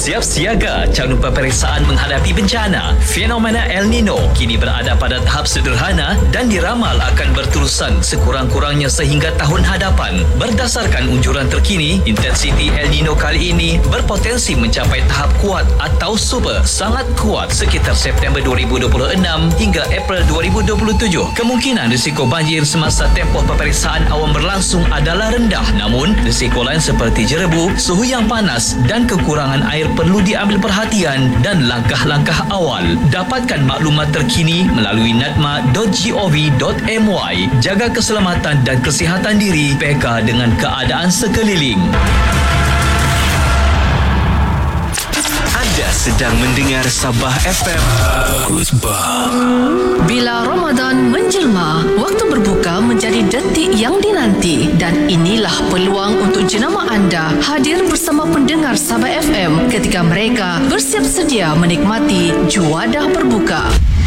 Siap siaga calon peperiksaan menghadapi bencana. Fenomena El Nino kini berada pada tahap sederhana dan diramal akan berterusan sekurang-kurangnya sehingga tahun hadapan. Berdasarkan unjuran terkini, intensiti El Nino kali ini berpotensi mencapai tahap kuat atau super sangat kuat sekitar September 2026 hingga April 2027. Kemungkinan risiko banjir semasa tempoh peperiksaan awan berlangsung adalah rendah, namun risiko lain seperti jerebu, suhu yang panas dan kekurangan air perlu diambil perhatian dan langkah-langkah awal. Dapatkan maklumat terkini melalui natma.gov.my. Jaga keselamatan dan kesihatan diri, peka dengan keadaan sekeliling. Anda sedang mendengar Sabah FM. Bila Ramadan menjelma, waktu berbuka menjadi detik yang dinanti, dan inilah peluang untuk jenama anda hadir bersama pendengar Sabah FM ketika mereka bersiap sedia menikmati juadah berbuka.